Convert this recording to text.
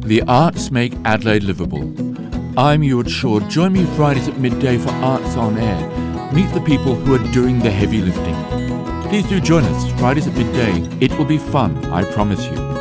The arts make Adelaide livable. I'm Ewart Shaw. Join me Fridays at midday for Arts on Air. Meet the people who are doing the heavy lifting. Please do join us Fridays at midday. It will be fun, I promise you.